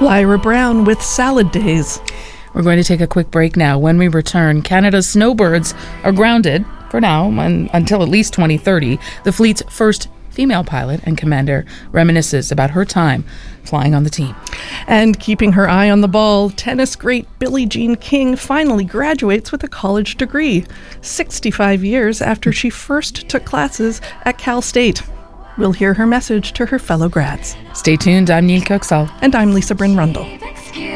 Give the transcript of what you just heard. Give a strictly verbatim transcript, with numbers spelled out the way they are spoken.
Lyra Brown with Salad Days. We're going to take a quick break now. When we return, Canada's snowbirds are grounded for now un- until at least twenty thirty. The fleet's first female pilot and commander reminisces about her time flying on the team. And keeping her eye on the ball, tennis great Billie Jean King finally graduates with a college degree, sixty-five years after she first took classes at Cal State. We'll hear her message to her fellow grads. Stay tuned. I'm Neil Coxall. And I'm Lisa Bryn Rundle.